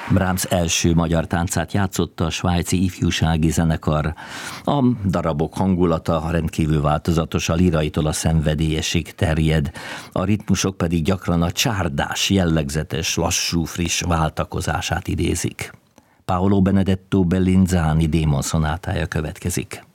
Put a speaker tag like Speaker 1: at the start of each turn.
Speaker 1: Brahms első magyar táncát játszotta a svájci ifjúsági zenekar. A darabok hangulata rendkívül változatos, a líraitól a szenvedélyesig terjed, a ritmusok pedig gyakran a csárdás, jellegzetes, lassú, friss váltakozását idézik. Paolo Benedetto Bellinzani démonszonátája következik.